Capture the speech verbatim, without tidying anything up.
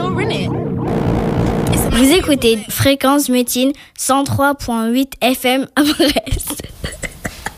Vous écoutez Fréquence Métine cent trois virgule huit F M à Brest.